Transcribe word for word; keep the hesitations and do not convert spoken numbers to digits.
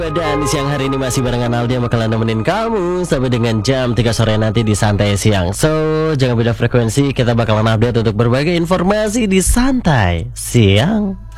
Dan siang hari ini masih barengan Aldi yang bakalan nemenin kamu sampai dengan jam tiga sore nanti di Santai Siang. So, jangan beda frekuensi, kita bakalan update untuk berbagai informasi di Santai Siang.